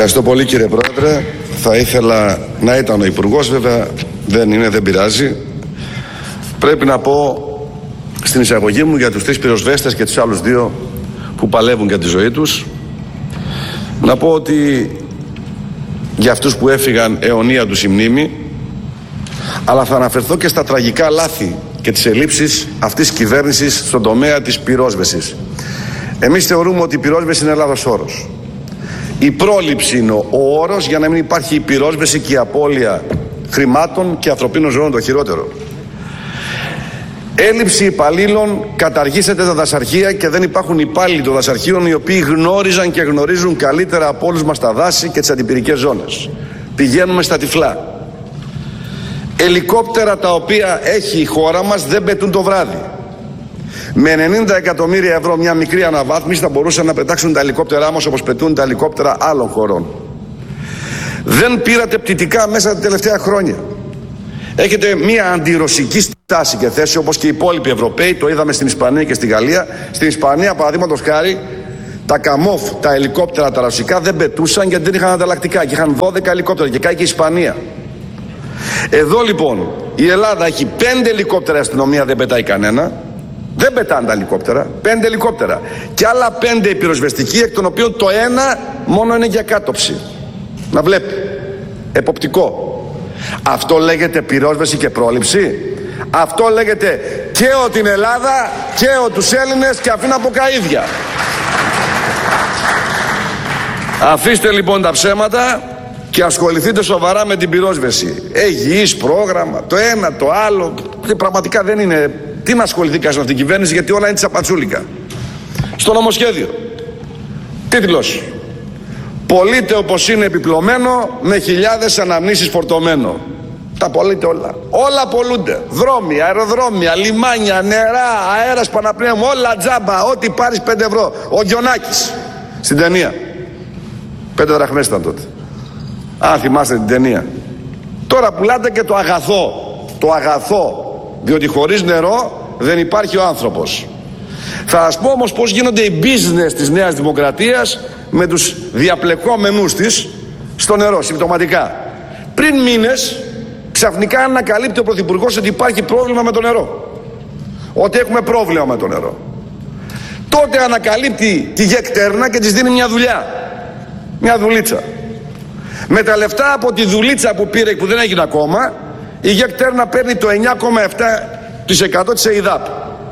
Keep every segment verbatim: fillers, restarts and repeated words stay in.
Ευχαριστώ πολύ, κύριε Πρόεδρε. Θα ήθελα να ήταν ο Υπουργός, βέβαια δεν είναι, δεν πειράζει. Πρέπει να πω στην εισαγωγή μου για τους τρεις πυροσβέστες και τους άλλους δύο που παλεύουν για τη ζωή τους, να πω ότι για αυτούς που έφυγαν αιωνία τους η μνήμη, αλλά θα αναφερθώ και στα τραγικά λάθη και τις ελλείψεις αυτής της κυβέρνησης στον τομέα της πυρόσβεσης. Εμείς θεωρούμε ότι η πυρόσβεση είναι λάθος όρος. Η πρόληψη είναι ο όρος για να μην υπάρχει η πυρόσβεση και η απώλεια χρημάτων και ανθρωπίνων ζώων, το χειρότερο. Έλλειψη υπαλλήλων, καταργήσετε τα δασαρχεία και δεν υπάρχουν υπάλληλοι των δασαρχείων οι οποίοι γνώριζαν και γνωρίζουν καλύτερα από όλους μας τα δάση και τις αντιπυρικές ζώνες. Πηγαίνουμε στα τυφλά. Ελικόπτερα τα οποία έχει η χώρα μας δεν πετούν το βράδυ. Με ενενήντα εκατομμύρια ευρώ μια μικρή αναβάθμιση θα μπορούσαν να πετάξουν τα ελικόπτερά μας όπως πετούν τα ελικόπτερα άλλων χωρών. Δεν πήρατε πτυτικά μέσα τα τελευταία χρόνια. Έχετε μια αντιρωσική στάση και θέση όπως και οι υπόλοιποι Ευρωπαίοι, το είδαμε στην Ισπανία και στη Γαλλία. Στην Ισπανία, παραδείγματος χάρη, τα καμόφ, τα ελικόπτερα τα ρωσικά δεν πετούσαν γιατί δεν είχαν ανταλλακτικά και είχαν δώδεκα ελικόπτερα και κάει και η Ισπανία. Εδώ λοιπόν η Ελλάδα έχει πέντε ελικόπτερα, η αστυνομία δεν πετάει κανένα. Δεν πετάνε τα ελικόπτερα, πέντε ελικόπτερα. Και άλλα πέντε οι πυροσβεστικοί, εκ των οποίων το ένα μόνο είναι για κάτωψη. Να βλέπει. Εποπτικό. Αυτό λέγεται πυρόσβεση και πρόληψη. Αυτό λέγεται καίω την Ελλάδα, καίω τους Έλληνες και αφήνω από καΐδια. Αφήστε λοιπόν τα ψέματα και ασχοληθείτε σοβαρά με την πυρόσβεση. Εγγυής πρόγραμμα, το ένα, το άλλο. Πραγματικά δεν είναι. Τι να ασχοληθεί κανείς με αυτήν την κυβέρνηση, γιατί όλα είναι τσαπατσούλικα. Στο νομοσχέδιο. Τίτλος. Πωλείται όπως είναι επιπλωμένο με χιλιάδες αναμνήσεις φορτωμένο. Τα πωλείται όλα. Όλα πωλούνται. Δρόμοι, αεροδρόμια, λιμάνια, νερά, αέρας παναπνέου, όλα τζάμπα. Ό,τι πάρεις πέντε ευρώ. Ο Γιονάκης στην ταινία. Πέντε δραχμές ήταν τότε. Αν θυμάστε την ταινία. Τώρα πουλάτε και το αγαθό. Το αγαθό. Διότι χωρίς νερό δεν υπάρχει ο άνθρωπος. Θα σας πω όμως πώς γίνονται οι business της Νέας Δημοκρατίας με τους διαπλεκόμενους της στο νερό, συμπτωματικά. Πριν μήνες ξαφνικά ανακαλύπτει ο Πρωθυπουργός ότι υπάρχει πρόβλημα με το νερό. Ότι έχουμε πρόβλημα με το νερό. Τότε ανακαλύπτει τη Γεκτέρνα και της δίνει μια δουλειά. Μια δουλίτσα. Με τα λεφτά από τη δουλίτσα που πήρε που δεν έγινε ακόμα, η Γεκτέρνα παίρνει το εννιά κόμμα επτά τοις εκατό της ΕΙΔΑΠ.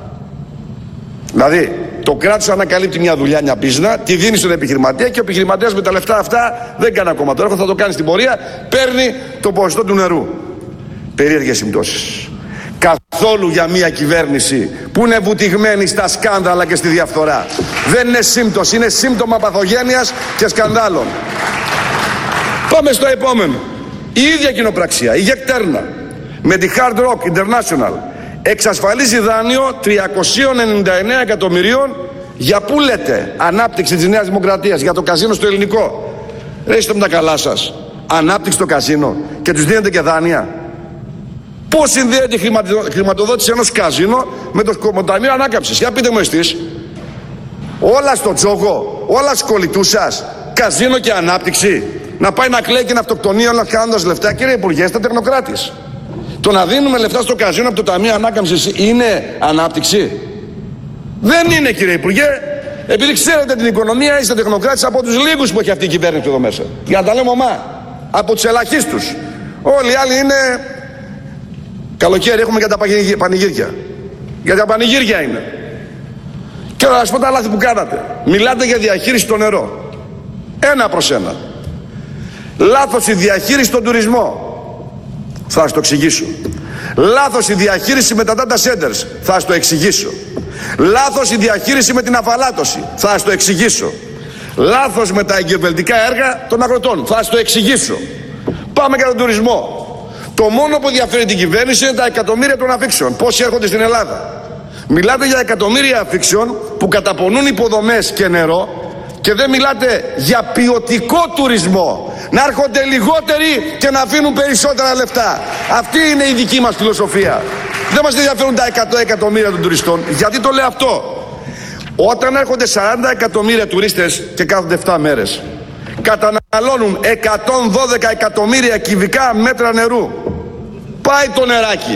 Δηλαδή, το κράτος ανακαλύπτει μια δουλειά, μια πίσνα, τη δίνει στον επιχειρηματία και ο επιχειρηματίας με τα λεφτά αυτά δεν κάνει ακόμα το έργο, θα το κάνει στην πορεία, παίρνει το ποσοστό του νερού. Περίεργες συμπτώσεις. Καθόλου για μια κυβέρνηση που είναι βουτυγμένη στα σκάνδαλα και στη διαφθορά. Δεν είναι σύμπτωση, είναι σύμπτωμα παθογένειας και σκανδάλων. Πάμε στο επόμενο. Η ίδια κοινοπραξία, η Γεκτέρνα, με τη Hard Rock International, εξασφαλίζει δάνειο τριακόσια ενενήντα εννέα εκατομμυρίων για πού λέτε, ανάπτυξη της Νέας Δημοκρατίας, για το καζίνο στο ελληνικό. Ρε, είστε με τα καλά σας. Ανάπτυξη στο καζίνο και τους δίνετε και δάνεια. Πώς συνδέεται η χρηματοδότηση ενός καζίνο με το Ταμείο Ανάκαμψης? Για πείτε μου εσείς. Όλα στο τζόγο, όλα σκολιτού σας, καζίνο και ανάπτυξη. Να πάει να κλαίει και να αυτοκτονεί όλα κάνοντας λεφτά. Κύριε Υπουργέ, είστε τεχνοκράτης. Το να δίνουμε λεφτά στο καζίνο από το Ταμείο Ανάκαμψης είναι ανάπτυξη? Δεν είναι, κύριε Υπουργέ. Επειδή ξέρετε την οικονομία, είστε τεχνοκράτης από τους λίγους που έχει αυτή η κυβέρνηση εδώ μέσα. Για να τα λέμε ομά. Από τους ελαχίστους. Όλοι οι άλλοι είναι. Καλοκαίρι έχουμε για τα πανηγύρια. Για τα πανηγύρια είναι. Και θα σας πω τα λάθη που κάνατε. Μιλάτε για διαχείριση στο νερό. Ένα προς ένα. Λάθος η διαχείριση στον τουρισμό. Θα σας το εξηγήσω. Λάθος η διαχείριση με τα data centers. Θα σας το εξηγήσω. Λάθος η διαχείριση με την αφαλάτωση. Θα σας το εξηγήσω. Λάθος με τα εγκεφαλικά έργα των αγροτών. Θα σας το εξηγήσω. Πάμε για τον τουρισμό. Το μόνο που ενδιαφέρει την κυβέρνηση είναι τα εκατομμύρια των αφήξεων. Πόσοι έρχονται στην Ελλάδα? Μιλάτε για εκατομμύρια αφήξεων που καταπονούν υποδομές και νερό και δεν μιλάτε για ποιοτικό τουρισμό. Να έρχονται λιγότεροι και να αφήνουν περισσότερα λεφτά. Αυτή είναι η δική μας φιλοσοφία. Δεν μας ενδιαφέρουν τα εκατό εκατομμύρια των τουριστών. Γιατί το λέω αυτό? Όταν έρχονται σαράντα εκατομμύρια τουρίστες και κάθονται επτά μέρες, κατανα... καταναλώνουν εκατόν δώδεκα εκατομμύρια κυβικά μέτρα νερού. Πάει το νεράκι.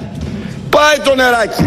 Πάει το νεράκι.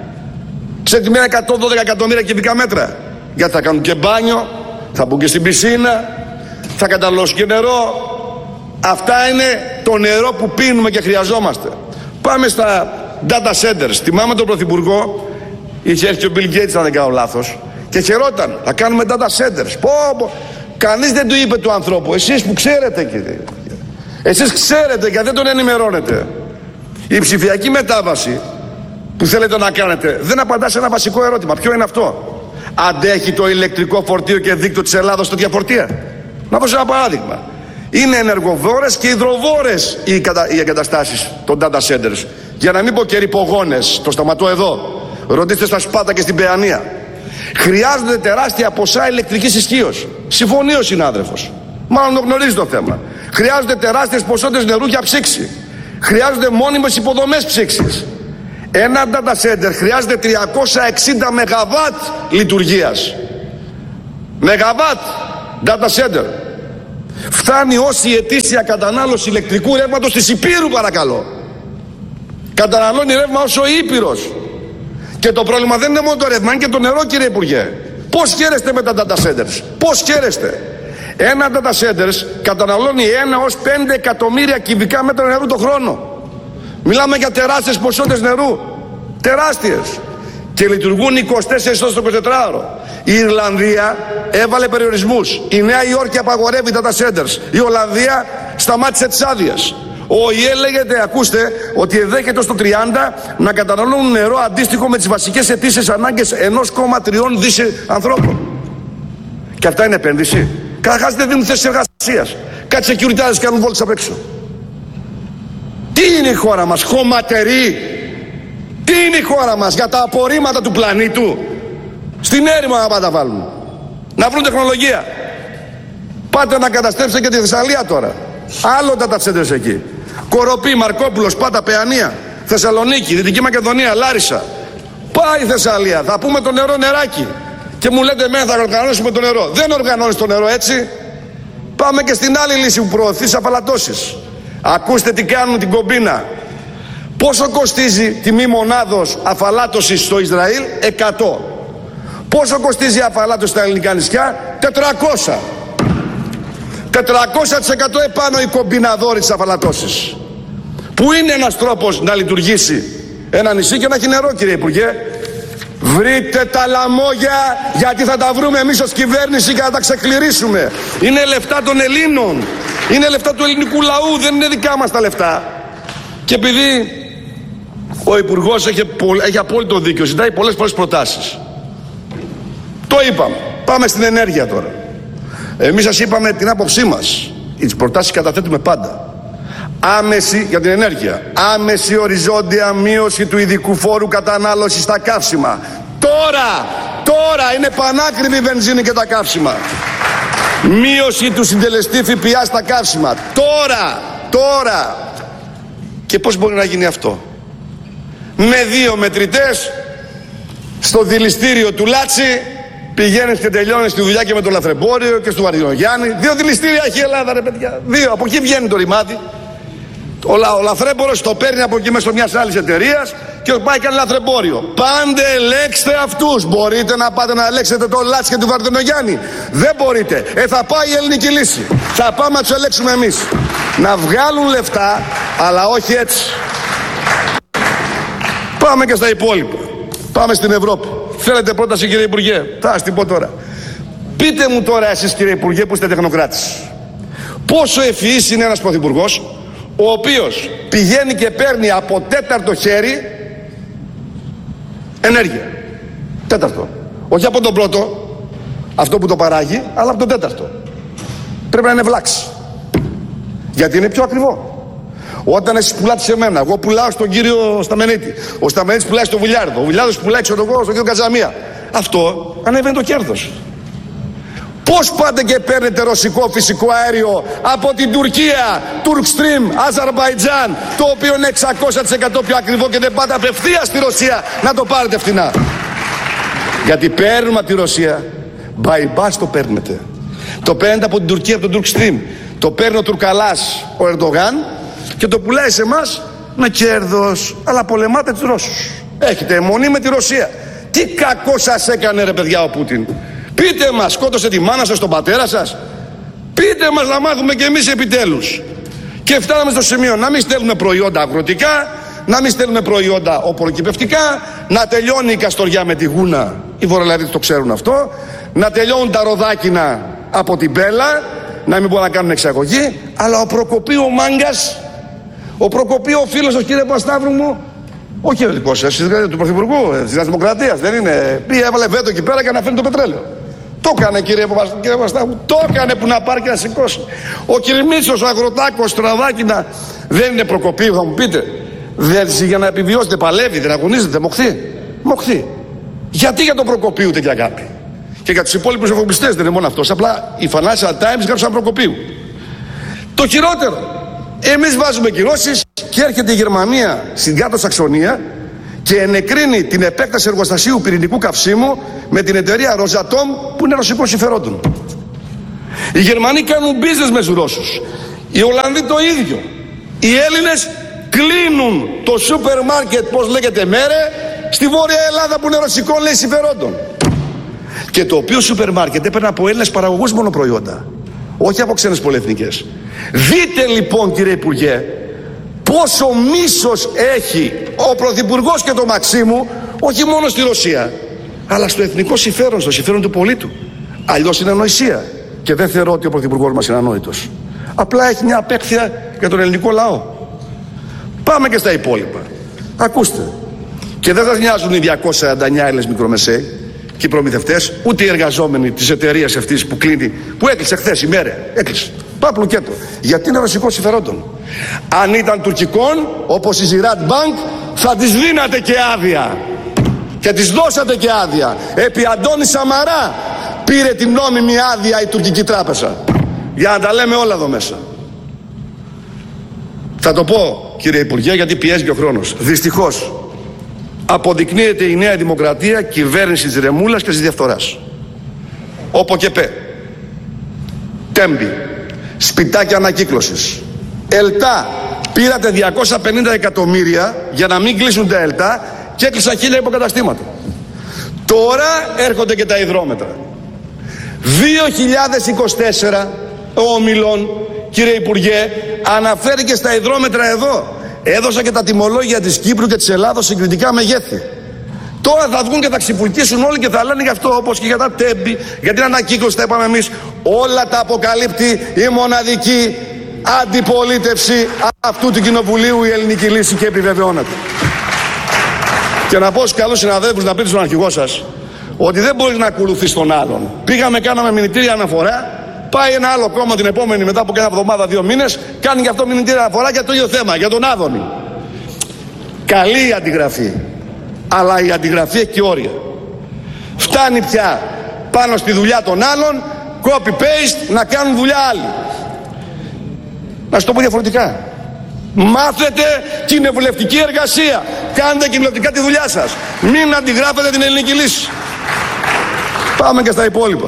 Ξέρετε τι μέρα εκατόν δώδεκα εκατομμύρια κυβικά μέτρα. Γιατί θα κάνουν και μπάνιο, θα μπουν και στην πισίνα, θα καταναλώσουν και νερό. Αυτά είναι το νερό που πίνουμε και χρειαζόμαστε. Πάμε στα data centers. Θυμάμαι τον Πρωθυπουργό, είχε έρθει ο Bill Gates αν δεν κάνω λάθος, και χαιρόταν, θα κάνουμε data centers. Πω, πω. Κανείς δεν του είπε του ανθρώπου, εσείς που ξέρετε κύριε. Εσείς ξέρετε και δεν τον ενημερώνετε. Η ψηφιακή μετάβαση που θέλετε να κάνετε δεν απαντά σε ένα βασικό ερώτημα. Ποιο είναι αυτό? Αντέχει το ηλεκτρικό φορτίο και δίκτυο της Ελλάδας στο διαφορτία? Να δώσω ένα παράδειγμα. Είναι ενεργοβόρες και υδροβόρες οι, κατα... οι εγκαταστάσεις των data centers. Για να μην πω και ρηπογόνες, το σταματώ εδώ. Ρωτήστε στα Σπάτα και στην Παιανία. Χρειάζονται τεράστια ποσά ηλεκτρικής ισχύως. Συμφωνεί ο συνάδελφος. Μάλλον το γνωρίζει το θέμα. Χρειάζονται τεράστιες ποσότητες νερού για ψήξη. Χρειάζονται μόνιμες υποδομές ψήξης. Ένα data center χρειάζεται τριακόσια εξήντα μεγαβάτ λειτουργίας. Μεγαβάτ data center. Φτάνει ως η ετήσια κατανάλωση ηλεκτρικού ρεύματος της Υπήρου, παρακαλώ. Καταναλώνει ρεύμα όσο η Ήπειρος. Και το πρόβλημα δεν είναι μόνο το ρεύμα, είναι και το νερό, κύριε Υπουργέ. Πώς χαίρεστε με τα data centers? Πώς χαίρεστε? Ένα data centers καταναλώνει ένα ως πέντε εκατομμύρια κυβικά μέτρα νερού το χρόνο. Μιλάμε για τεράστιες ποσότητες νερού. Τεράστιες. Και λειτουργούν είκοσι τέσσερις ώρες το εικοσιτετράωρο. Η Ιρλανδία έβαλε περιορισμούς. Η Νέα Υόρκη απαγορεύει data centers. Η Ολλανδία σταμάτησε τις άδειες. Ο ΙΕ λέγεται, ακούστε, ότι εδέχεται στο τριάντα να καταναλώνουν νερό αντίστοιχο με τις βασικές αιτήσεις ανάγκες ενός κόμμα τρία δισεκατομμύρια ανθρώπων. Και αυτά είναι επένδυση? Καταρχάς δεν δίνουν θέσεις εργασίας. Κάτι σεκιουριτάδες κάνουν βόλτες απ' έξω. Τι είναι η χώρα μας? Χωματερή? Τι είναι η χώρα μας? Για τα απορρίμματα του πλανήτου? Στην έρημο να πάτε βάλουν. Να βρουν τεχνολογία. Πάτε να καταστρέψετε και τη Θεσσαλία τώρα. Άλλο data centers εκεί. Κοροπή, Μαρκόπουλος, Πάτα, Παιανία, Θεσσαλονίκη, Δυτική Μακεδονία, Λάρισα. Πάει η Θεσσαλία. Θα πούμε το νερό νεράκι. Και μου λέτε εμένα θα οργανώσουμε το νερό. Δεν οργανώνεις το νερό έτσι. Πάμε και στην άλλη λύση που προωθεί, τις αφαλατώσεις. Ακούστε τι κάνουν την κομπίνα. Πόσο κοστίζει τιμή μονάδος αφαλάτωσης στο Ισραήλ? εκατό. Πόσο κοστίζει η αφαλάτωση στα ελληνικά νησιά? τετρακόσια. τετρακόσια τοις εκατό επάνω η κομπιναδόρη της αφαλατώσης. Πού είναι ένας τρόπος να λειτουργήσει ένα νησί και να έχει νερό, κύριε Υπουργέ? Βρείτε τα λαμόγια, γιατί θα τα βρούμε εμείς ως κυβέρνηση και θα τα ξεκληρίσουμε. Είναι λεφτά των Ελλήνων. Είναι λεφτά του ελληνικού λαού, δεν είναι δικά μας τα λεφτά. Και επειδή ο Υπουργός έχει, έχει απόλυτο δίκιο, ζητάει πολλές φορές προτάσεις. Το είπαμε. Πάμε στην ενέργεια τώρα. Εμείς σας είπαμε την άποψή μας. Τις προτάσεις καταθέτουμε πάντα. Άμεση για την ενέργεια. Άμεση οριζόντια μείωση του ειδικού φόρου κατανάλωσης στα καύσιμα. Τώρα, τώρα είναι πανάκριβη η βενζίνη και τα καύσιμα. Μείωση του συντελεστή ΦΠΑ στα καύσιμα. Τώρα, τώρα. Και πώς μπορεί να γίνει αυτό? Με δύο μετρητές στο δηληστήριο του Λάτσι. Πηγαίνεις και τελειώνεις τη δουλειά και με το λαθρεμπόριο και στο Βαρδινογιάννη. Δύο δηληστήρια έχει η Ελλάδα, ρε παιδιά. Δύο. Από εκεί βγαίνει το ρημάδι. Ο, λα, ο λαθρέμπορος το παίρνει από εκεί μέσω μιας άλλης εταιρείας και πάει κάνει λαθρεμπόριο. Πάντε ελέγξτε αυτούς. Μπορείτε να πάτε να ελέγξετε το Λάτσι και του Βαρδινογιάννη? Δεν μπορείτε. Ε, θα πάει η ελληνική λύση. Θα πάμε να τους ελέγξουμε εμείς. Να βγάλουν λεφτά, αλλά όχι έτσι. Πάμε και στα υπόλοιπα. Πάμε στην Ευρώπη. Θέλετε πρόταση, κύριε Υπουργέ? Θα σας την πω τώρα. Πείτε μου τώρα εσείς, κύριε Υπουργέ, που είστε τεχνοκράτης, πόσο ευφυής είναι ένας πρωθυπουργός ο οποίος πηγαίνει και παίρνει από τέταρτο χέρι ενέργεια. Τέταρτο. Όχι από τον πρώτο, αυτό που το παράγει, αλλά από τον τέταρτο. Πρέπει να είναι βλάξη. Γιατί είναι πιο ακριβό. Όταν εσείς πουλάτε σε μένα, εγώ πουλάω στον κύριο Σταμενίτη. Ο Σταμενίτης πουλάει στον Βουλιάρδο. Ο Βουλιάρδος πουλάει ξέρω εγώ, στον κύριο Καζαμία. Αυτό ανεβαίνει το κέρδος. Πώς πάτε και παίρνετε ρωσικό φυσικό αέριο από την Τουρκία, Turkstream, Αζερμπαϊτζάν, το οποίο είναι εξακόσια τοις εκατό πιο ακριβό, και δεν πάτε απευθείας στη Ρωσία να το πάρετε φθηνά? Γιατί παίρνουμε από τη Ρωσία, by bus το παίρνετε. Το παίρνετε από την Τουρκία, από τον Turkstream. Το παίρνει ο Τουρκαλάς, ο Ερντογάν, και το πουλάει σε εμάς με κέρδος. Αλλά πολεμάτε τους Ρώσους. Έχετε αιμονή με τη Ρωσία. Τι κακό σας έκανε ρε παιδιά ο Πούτιν? Πείτε μας, σκότωσε τη μάνα σας, τον πατέρα σας? Πείτε μας να μάθουμε κι εμείς επιτέλους. Και φτάναμε στο σημείο να μην στέλνουμε προϊόντα αγροτικά, να μην στέλνουμε προϊόντα οπωροκυπευτικά, να τελειώνει η Καστοριά με τη Γούνα, οι Βορειοελλαδίτες το ξέρουν αυτό, να τελειώνουν τα ροδάκινα από την Πέλα, να μην μπορούν να κάνουν εξαγωγή. Αλλά ο Προκοπίου ο μάγκας, ο Προκοπίου ο φίλος σας, κύριε Πασταύρου μου, όχι ο δικός σας, του Πρωθυπουργού της Νέας Δημοκρατίας, δεν είναι? Πήγε, έβαλε βέτο εκεί πέρα για να φέρνει το πετρέλαιο. Το έκανε κύριε Παπασταύρου, το έκανε που να πάρει και να σηκώσει. Ο Κυρμίτσος, ο Αγροτάκος, το Ραδάκινα δεν είναι Προκοπίου, θα μου πείτε? Δεν, για να επιβιώσετε παλεύει, δεν αγωνίζεται, μοχθεί. Μοχθεί. Γιατί για τον Προκοπίου τέτοια αγάπη? Και για τους υπόλοιπους εφοπλιστές δεν είναι μόνο αυτός. Απλά οι Financial Times γράψαν Προκοπίου. Το χειρότερο, εμείς βάζουμε κυρώσεις και έρχεται η Γερμανία στην Κάτω Σαξονία και ενεκρίνει την επέκταση εργοστασίου πυρηνικού καυσίμου με την εταιρεία Rosatom που είναι ρωσικών συμφερόντων. Οι Γερμανοί κάνουν business με τους Ρώσους. Οι Ολλανδοί το ίδιο. Οι Έλληνες κλείνουν το σούπερ μάρκετ, πώς λέγεται μέρε, στη Βόρεια Ελλάδα που είναι ρωσικών λέει συμφερόντων. Και το οποίο σούπερ μάρκετ έπαιρνε από Έλληνες παραγωγούς μόνο προϊόντα, όχι από ξένες πολυεθνικές. Δείτε λοιπόν κύριε Υπουργέ πόσο μίσος έχει ο Πρωθυπουργός και το Μαξίμου, όχι μόνο στη Ρωσία, αλλά στο εθνικό συμφέρον, στο συμφέρον του πολίτου. Αλλιώς είναι ανοησία. Και δεν θεωρώ ότι ο Πρωθυπουργός μας είναι ανόητος. Απλά έχει μια απέκθεια για τον ελληνικό λαό. Πάμε και στα υπόλοιπα. Ακούστε. Και δεν σας νοιάζουν οι διακόσιες σαράντα εννιά Έλληνες μικρομεσαίοι και οι προμηθευτές, ούτε οι εργαζόμενοι της εταιρείας αυτής που κλείνει, που έκλεισε χθες η μέρα. Έκλεισε. Πάπλου κέτο. Γιατί είναι ρωσικό συμφερόντων. Αν ήταν τουρκικών, όπως η Ziraat Bank, θα τις δίνατε και άδεια. Και τις δώσατε και άδεια. Επί Αντώνη Σαμαρά πήρε την νόμιμη άδεια η τουρκική τράπεζα. Για να τα λέμε όλα εδώ μέσα. Θα το πω κύριε Υπουργέ γιατί πιέζει και ο χρόνος. Δυστυχώς αποδεικνύεται η Νέα Δημοκρατία κυβέρνηση της ρεμούλας και της διαφθοράς.Όπο και πέ. Τέμπη. Σπιτάκια ανακύκλωσης. ΕΛΤΑ. Πήρατε διακόσια πενήντα εκατομμύρια για να μην κλείσουν τα ΕΛΤΑ και έκλεισαν χίλια υποκαταστήματα. Τώρα έρχονται και τα υδρόμετρα. δύο χιλιάδες είκοσι τέσσερα ο Ομιλών, κύριε Υπουργέ, αναφέρει και στα υδρόμετρα εδώ. Έδωσα και τα τιμολόγια της Κύπρου και της Ελλάδος συγκριτικά μεγέθη. Τώρα θα βγουν και θα ξυπουλκίσουν όλοι και θα λένε γι' αυτό, όπως και για τα Τέμπη, για την ανακύκλωση, τα είπαμε εμείς. Όλα τα αποκαλύπτει η μοναδική αντιπολίτευση αυτού του κοινοβουλίου, η Ελληνική Λύση, και επιβεβαιώνεται. Και να πω στους καλούς συναδέλφους, να πείτε στον αρχηγό σας, ότι δεν μπορείς να ακολουθείς τον άλλον. Πήγαμε, κάναμε μηνυτήρια αναφορά. Πάει ένα άλλο κόμμα την επόμενη, μετά από κάνα εβδομάδα, δύο μήνες, κάνει και αυτό μηνυτήρια αναφορά για το ίδιο θέμα, για τον Άδωνη. Καλή η αντιγραφή. Αλλά η αντιγραφή έχει και όρια. Φτάνει πια πάνω στη δουλειά των άλλων, copy-paste, να κάνουν δουλειά άλλοι. Να σου το πω διαφορετικά. Μάθετε κοινοβουλευτική εργασία. Κάντε κοινοβουλευτικά τη δουλειά σας. Μην αντιγράφετε την Ελληνική Λύση. Πάμε και στα υπόλοιπα.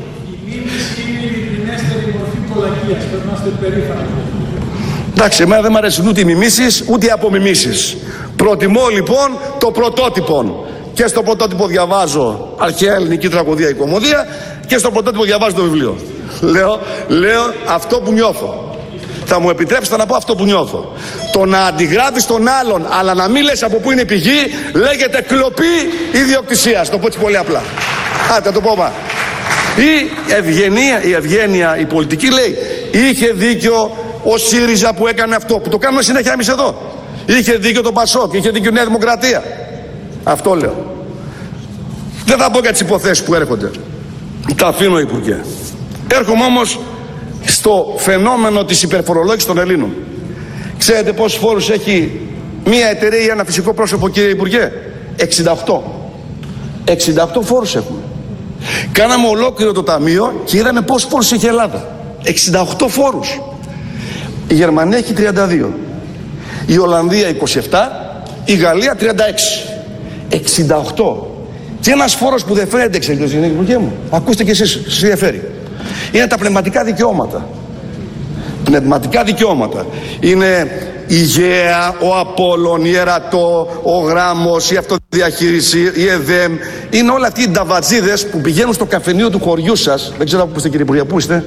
Εντάξει, εμένα δεν μου αρέσουν ούτε οι μιμήσεις ούτε οι απομιμήσεις. Προτιμώ λοιπόν το πρωτότυπο. Και στο πρωτότυπο διαβάζω αρχαία ελληνική τραγωδία ή κωμωδία και στο πρωτότυπο διαβάζω το βιβλίο. Λέω, λέω αυτό που νιώθω. Θα μου επιτρέψετε να πω αυτό που νιώθω. Το να αντιγράφεις τον άλλον αλλά να μην λες από πού είναι η πηγή λέγεται κλοπή ιδιοκτησίας. Το πω έτσι πολύ απλά. Άτε το πω μα. Η ευγενία, η ευγένεια, η πολιτική λέει είχε δίκιο ο ΣΥΡΙΖΑ που έκανε αυτό, που το κάνουμε συνέχεια εμείς εδώ. Είχε δίκιο το ΠΑΣΟΚ, είχε δίκιο η Νέα Δημοκρατία. Αυτό λέω. Δεν θα πω για τις υποθέσεις που έρχονται. Τα αφήνω, Υπουργέ. Έρχομαι όμως στο φαινόμενο της υπερφορολόγησης των Ελλήνων. Ξέρετε πόσους φόρους έχει μία εταιρεία ή ένα φυσικό πρόσωπο, κύριε Υπουργέ? εξήντα οκτώ. εξήντα οκτώ φόρους έχουμε. Κάναμε ολόκληρο το ταμείο και είδαμε πόσους φόρους έχει η Ελλάδα. εξήντα οκτώ φόρους. Η Γερμανία έχει τριάντα δύο. Η Ολλανδία είκοσι επτά. Η Γαλλία τριάντα έξι. εξήντα οκτώ. Και ένας φόρος που δεν φαίνεται, ξέρετε, κύριε Υπουργέ μου. Ακούστε κι εσείς, σας ενδιαφέρει. είναι τα πνευματικά δικαιώματα. Πνευματικά δικαιώματα. Είναι η Γαία, ο Απόλλων, η Ερατό, ο Γράμμος, η Αυτοδιαχείριση, η ΕΔΕΜ. Είναι όλα αυτοί οι νταβατζίδες που πηγαίνουν στο καφενείο του χωριού σας. Δεν ξέρω πού είστε, κύριε Υπουργέ, πού είστε?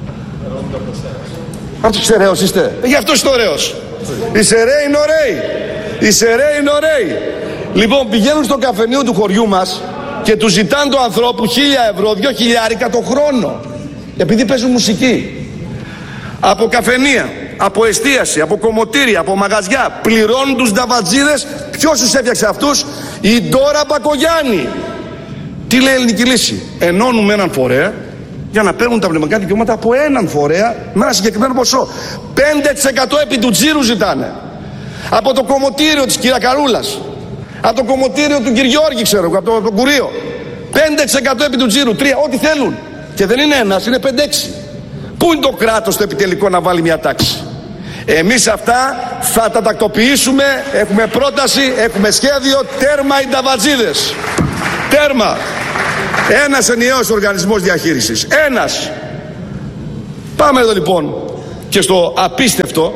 Από τους Σεραίους είστε? Γι' αυτό είστε ωραίος. Οι Σεραίοι είναι ωραίοι. Οι Σεραίοι είναι ωραίοι. Λοιπόν, πηγαίνουν στο καφενείο του χωριού μας και του ζητάνε το ανθρώπου χίλια ευρώ, δυο χιλιάρικα το χρόνο. Επειδή παίζουν μουσική. Από καφενεία, από εστίαση, από κομμωτήρια, από μαγαζιά. Πληρώνουν τους νταβατζίδες. Ποιος τους έφτιαξε αυτούς? Η Ντόρα Μπακογιάννη. Τι λέει η ελληνική λύση? Ενώνουμε έναν φορέα για να παίρνουν τα πνευματικά δικαιώματα από έναν φορέα με ένα συγκεκριμένο ποσό. πέντε τοις εκατό επί του τζίρου ζητάνε. Από το κομμωτήριο της Κυρακαρούλας. Από το κομμωτήριο του Κυριώργη, ξέρω εγώ, από το, το Κουρίο. πέντε τοις εκατό επί του τζίρου, τρία, ό,τι θέλουν. Και δεν είναι ένας, είναι πέντε έξι. Πού είναι το κράτος το επιτελικό να βάλει μια τάξη? Εμείς αυτά θα τα τακτοποιήσουμε, έχουμε πρόταση, έχουμε σχέδιο, τέρμα οι νταβατζίδες. Τέρμα. Ένας ενιαίος οργανισμός διαχείρισης. Ένας. Πάμε εδώ λοιπόν και στο απίστευτο.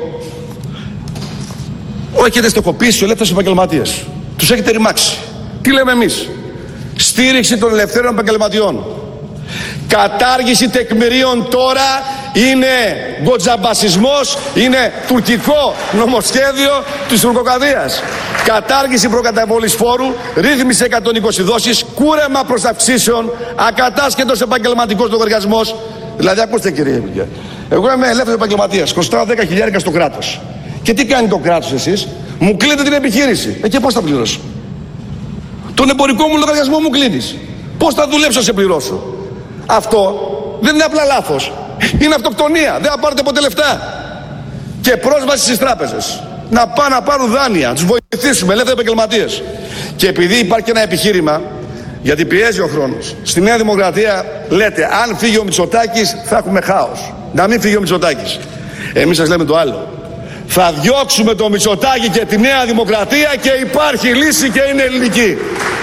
Έχετε στοχοποιήσει τους ελεύθερους επαγγελματίες. Τους έχετε ρημάξει. Τι λέμε εμείς? Στήριξη των ελευθέρων επαγγελματιών. Κατάργηση τεκμηρίων τώρα είναι γκοτζαμπασισμός, είναι τουρκικό νομοσχέδιο της τουρκοκαδίας. Κατάργηση προκαταβολής φόρου, ρύθμιση εκατόν είκοσι δόσεις, κούρεμα προς αυξήσεων, ακατάσχετος επαγγελματικός λογαριασμός. Δηλαδή, ακούστε κύριε Υπουργέ, εγώ είμαι ελεύθερος επαγγελματίας, κοστάω δέκα χιλιάρικα στο κράτος. Και τι κάνει το κράτος εσείς? Μου κλείνετε την επιχείρηση. Ε, και πώς θα πληρώσω? Τον εμπορικό μου λογαριασμό μου κλείνεις. Πώς θα δουλέψω να σε πληρώσω? Αυτό δεν είναι απλά λάθος. Είναι αυτοκτονία. Δεν θα πάρετε ποτέ λεφτά. Και πρόσβαση στις τράπεζες. Να πάνε να πάρουν δάνεια. Να τους βοηθήσουμε, ελεύθεροι επαγγελματίες. Και επειδή υπάρχει ένα επιχείρημα, γιατί πιέζει ο χρόνος, στη Νέα Δημοκρατία λέτε, αν φύγει ο Μητσοτάκης θα έχουμε χάος. Να μην φύγει ο Μητσοτάκης. Εμείς σας λέμε το άλλο. Θα διώξουμε το Μητσοτάκη και τη Νέα Δημοκρατία και υπάρχει λύση και είναι ελληνική.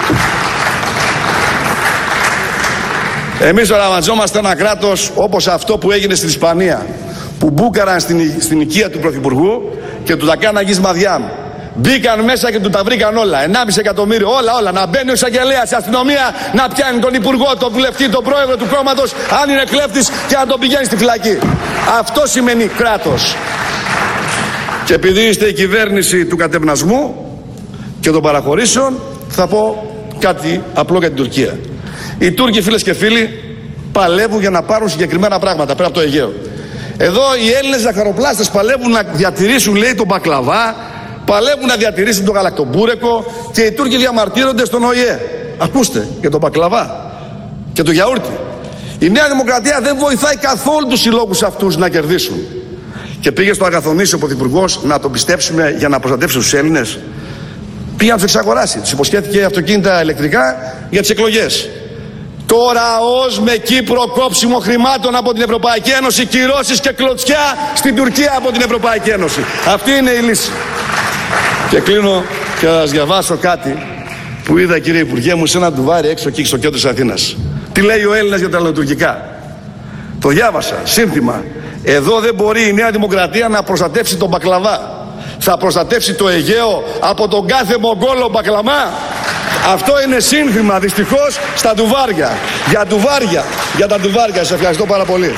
Εμείς οραματιζόμαστε ένα κράτος όπως αυτό που έγινε στην Ισπανία, που μπούκαραν στην, στην οικία του Πρωθυπουργού και του τα κάναν γυσμαδιά. Μπήκαν μέσα και του τα βρήκαν όλα. ενάμιση εκατομμύριο, όλα, όλα. Να μπαίνει ο εισαγγελέας, η αστυνομία να πιάνει τον υπουργό, τον βουλευτή, τον πρόεδρο του κόμματος, αν είναι κλέφτης, και να τον πηγαίνει στη φυλακή. Αυτό σημαίνει κράτος. Και επειδή είστε η κυβέρνηση του κατευνασμού και των παραχωρήσεων, θα πω κάτι απλό για την Τουρκία. Οι Τούρκοι, φίλες και φίλοι, παλεύουν για να πάρουν συγκεκριμένα πράγματα πέρα από το Αιγαίο. Εδώ οι Έλληνες ζαχαροπλάστες παλεύουν να διατηρήσουν, λέει, τον μπακλαβά, παλεύουν να διατηρήσουν τον γαλακτομπούρεκο, και οι Τούρκοι διαμαρτύρονται στον Ο Η Ε. Ακούστε, για τον μπακλαβά και το γιαούρτι. Η Νέα Δημοκρατία δεν βοηθάει καθόλου τους συλλόγους αυτούς να κερδίσουν. Και πήγε στο Αγαθονήσι ο Πρωθυπουργός να τον πιστέψουμε για να προστατεύσει τους Έλληνες. Πήγε να τους εξαγοράσει. Τους υποσχέθηκε αυτοκίνητα ηλεκτρικά για τις εκλογές. Τώρα ως με Κύπρο κόψιμο χρημάτων από την Ευρωπαϊκή Ένωση, κυρώσεις και κλωτσιά στην Τουρκία από την Ευρωπαϊκή Ένωση. Αυτή είναι η λύση. Και κλείνω και θα σας διαβάσω κάτι που είδα, κύριε Υπουργέ μου, σε ένα ντουβάρι έξω εκεί στο κέντρο της Αθήνας. Τι λέει ο Έλληνας για τα ελληνοτουρκικά? Το διάβασα, σύνθημα. Εδώ δεν μπορεί η Νέα Δημοκρατία να προστατεύσει τον μπακλαβά. Θα προστατεύσει το Αιγαίο από τον κάθε Μογγόλο μπακλαμά. Αυτό είναι σύνθημα, δυστυχώς, στα ντουβάρια. Για ντουβάρια, για τα ντουβάρια. Σας ευχαριστώ πάρα πολύ.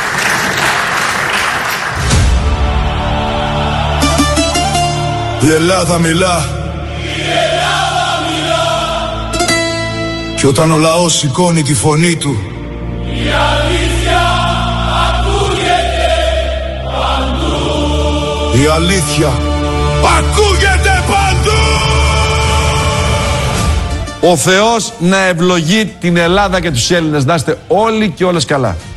Η Ελλάδα μιλά. Η Ελλάδα μιλά. Και όταν ο λαός σηκώνει τη φωνή του, η αλήθεια ακούγεται παντού. Η αλήθεια ακούγεται παντού. Ο Θεός να ευλογεί την Ελλάδα και τους Έλληνες. Να είστε όλοι και όλες καλά.